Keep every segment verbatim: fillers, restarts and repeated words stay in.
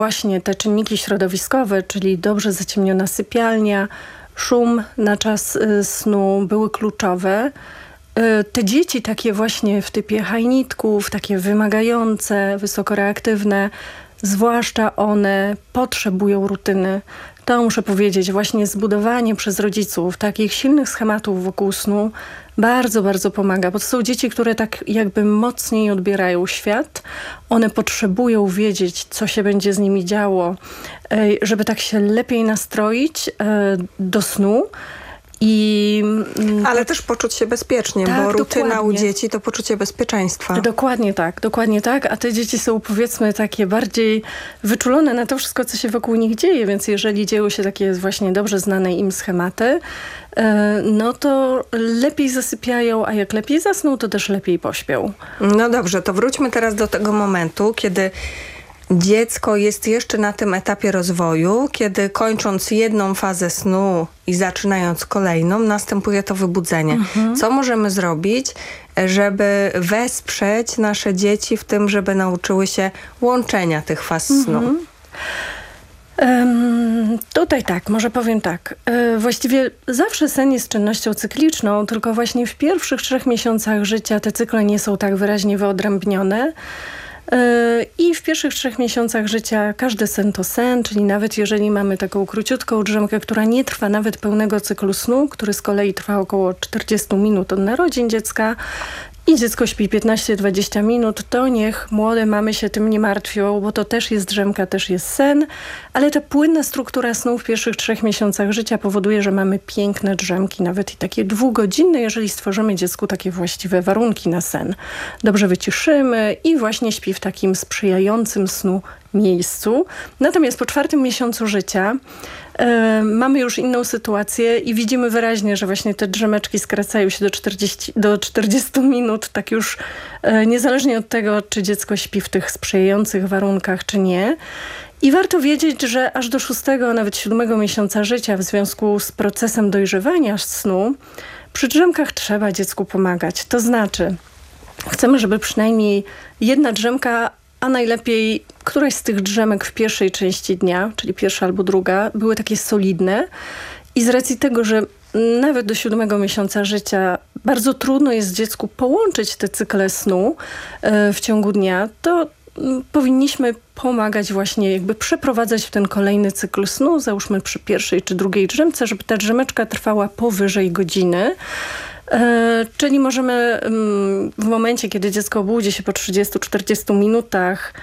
Właśnie te czynniki środowiskowe, czyli dobrze zaciemniona sypialnia, szum na czas snu były kluczowe. Te dzieci takie właśnie w typie hajnitków, takie wymagające, wysoko reaktywne, zwłaszcza one potrzebują rutyny. To muszę powiedzieć, właśnie zbudowanie przez rodziców takich silnych schematów wokół snu bardzo, bardzo pomaga, bo to są dzieci, które tak jakby mocniej odbierają świat. One potrzebują wiedzieć, co się będzie z nimi działo, żeby tak się lepiej nastroić do snu. I, Ale też poczuć się bezpiecznie, tak, bo rutyna dokładnie. u dzieci to poczucie bezpieczeństwa. Dokładnie tak, dokładnie tak, a te dzieci są powiedzmy takie bardziej wyczulone na to wszystko, co się wokół nich dzieje, więc jeżeli dzieją się takie właśnie dobrze znane im schematy, no to lepiej zasypiają, a jak lepiej zasną, to też lepiej pośpią. No dobrze, to wróćmy teraz do tego momentu, kiedy dziecko jest jeszcze na tym etapie rozwoju, kiedy kończąc jedną fazę snu i zaczynając kolejną, następuje to wybudzenie. Mhm. Co możemy zrobić, żeby wesprzeć nasze dzieci w tym, żeby nauczyły się łączenia tych faz snu? Mhm. Um, tutaj tak, może powiem tak. E, właściwie zawsze sen jest czynnością cykliczną, tylko właśnie w pierwszych trzech miesiącach życia te cykle nie są tak wyraźnie wyodrębnione. I w pierwszych trzech miesiącach życia każdy sen to sen, czyli nawet jeżeli mamy taką króciutką drzemkę, która nie trwa nawet pełnego cyklu snu, który z kolei trwa około czterdzieści minut od narodzin dziecka i dziecko śpi piętnaście do dwudziestu minut, to niech młode mamy się tym nie martwią, bo to też jest drzemka, też jest sen, ale ta płynna struktura snu w pierwszych trzech miesiącach życia powoduje, że mamy piękne drzemki, nawet i takie dwugodzinne, jeżeli stworzymy dziecku takie właściwe warunki na sen. Dobrze wyciszymy i właśnie śpi w takim sprzyjającym snu miejscu. Natomiast po czwartym miesiącu życia e, mamy już inną sytuację i widzimy wyraźnie, że właśnie te drzemeczki skracają się do czterdziestu, do czterdziestu minut, tak już e, niezależnie od tego, czy dziecko śpi w tych sprzyjających warunkach, czy nie. I warto wiedzieć, że aż do szóstego, a nawet siódmego miesiąca życia w związku z procesem dojrzewania snu przy drzemkach trzeba dziecku pomagać. To znaczy, chcemy, żeby przynajmniej jedna drzemka, a najlepiej któraś z tych drzemek w pierwszej części dnia, czyli pierwsza albo druga, były takie solidne. I z racji tego, że nawet do siódmego miesiąca życia bardzo trudno jest dziecku połączyć te cykle snu w ciągu dnia, to powinniśmy pomagać właśnie jakby przeprowadzać w ten kolejny cykl snu, załóżmy przy pierwszej czy drugiej drzemce, żeby ta drzemeczka trwała powyżej godziny. E, czyli możemy mm, w momencie, kiedy dziecko obudzi się po trzydziestu do czterdziestu minutach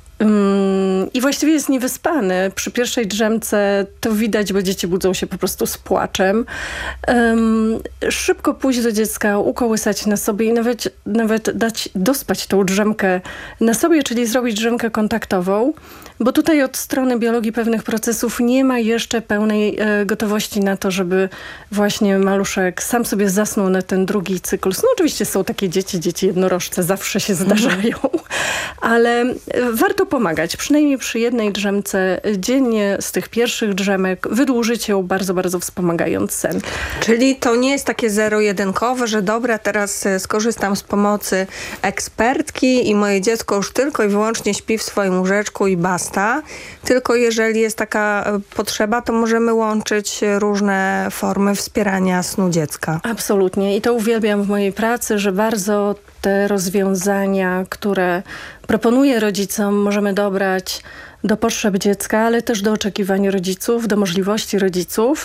i właściwie jest niewyspany. Przy pierwszej drzemce to widać, bo dzieci budzą się po prostu z płaczem. Um, szybko pójść do dziecka, ukołysać na sobie i nawet, nawet dać dospać tą drzemkę na sobie, czyli zrobić drzemkę kontaktową, bo tutaj od strony biologii pewnych procesów nie ma jeszcze pełnej e, gotowości na to, żeby właśnie maluszek sam sobie zasnął na ten drugi cykl snu. Oczywiście są takie dzieci, dzieci jednorożce, zawsze się zdarzają, ale warto pomagać, przynajmniej przy jednej drzemce dziennie z tych pierwszych drzemek, wydłużyć ją bardzo, bardzo wspomagając sen. Czyli to nie jest takie zero-jedynkowe, że dobra, teraz skorzystam z pomocy ekspertki i moje dziecko już tylko i wyłącznie śpi w swoim łóżeczku i basta. Tylko jeżeli jest taka potrzeba, to możemy łączyć różne formy wspierania snu dziecka. Absolutnie. I to uwielbiam w mojej pracy, że bardzo te rozwiązania, które proponuję rodzicom, możemy dobrać do potrzeb dziecka, ale też do oczekiwań rodziców, do możliwości rodziców.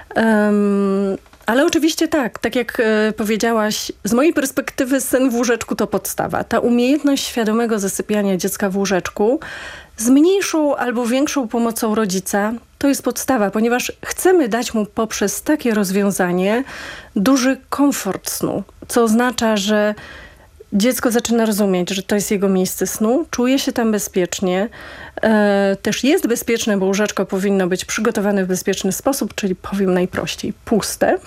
Um, ale oczywiście tak, tak jak e, powiedziałaś, z mojej perspektywy sen w łóżeczku to podstawa. Ta umiejętność świadomego zasypiania dziecka w łóżeczku z mniejszą albo większą pomocą rodzica to jest podstawa, ponieważ chcemy dać mu poprzez takie rozwiązanie duży komfort snu, co oznacza, że dziecko zaczyna rozumieć, że to jest jego miejsce snu, czuje się tam bezpiecznie, e, też jest bezpieczne, bo łóżeczko powinno być przygotowane w bezpieczny sposób, czyli powiem najprościej, puste.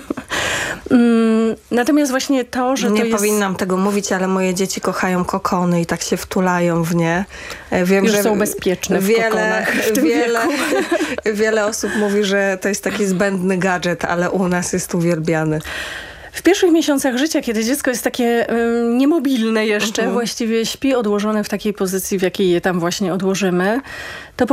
Natomiast właśnie to, że nie to jest... powinnam tego mówić, ale moje dzieci kochają kokony i tak się wtulają w nie. Wiem, Już że są bezpieczne w wiele, kokonach w wiele, wiele osób mówi, że to jest taki zbędny gadżet, ale u nas jest uwielbiany. W pierwszych miesiącach życia, kiedy dziecko jest takie y, niemobilne jeszcze, Mhm. właściwie śpi odłożone w takiej pozycji, w jakiej je tam właśnie odłożymy, to